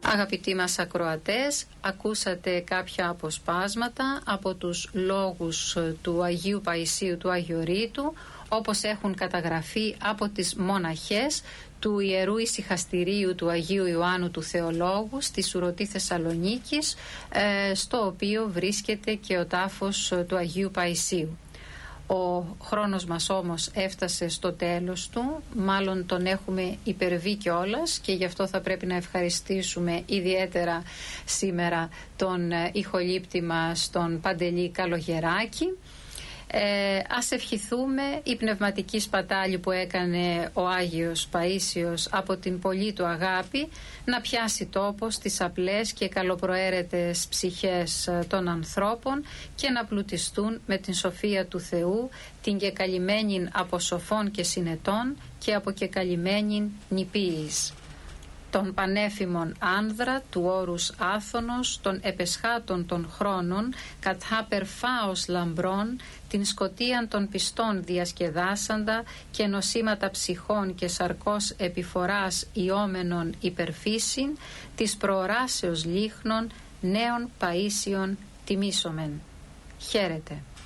Αγαπητοί μας ακροατές, ακούσατε κάποια αποσπάσματα από τους λόγους του Αγίου Παϊσίου του Αγιορείτου, όπως έχουν καταγραφεί από τις μοναχές του Ιερού Ησυχαστηρίου του Αγίου Ιωάννου του Θεολόγου στη Σουρωτή Θεσσαλονίκης, στο οποίο βρίσκεται και ο τάφος του Αγίου Παϊσίου. Ο χρόνος μας όμως έφτασε στο τέλος του, μάλλον τον έχουμε υπερβεί κιόλας, και γι' αυτό θα πρέπει να ευχαριστήσουμε ιδιαίτερα σήμερα τον ηχολήπτη μας, τον Παντελή Καλογεράκη. Ας ευχηθούμε η πνευματική σπατάλη που έκανε ο Άγιος Παΐσιος από την πολλή του αγάπη να πιάσει τόπο στις απλές και καλοπροαίρετες ψυχές των ανθρώπων και να πλουτιστούν με την σοφία του Θεού, την κεκαλυμμένην από σοφών και συνετών και από κεκαλυμμένην νηπίης. Των πανέφημων άνδρα του όρους άθωνος, των επεσχάτων των χρόνων, καθά περφάως λαμπρών, την σκοτίαν των πιστών διασκεδάσαντα και νοσήματα ψυχών και σαρκός επιφοράς ιόμενων υπερφύσιν, της προοράσεως λίχνων νέων Παΐσιων τιμήσομεν. Χαίρετε.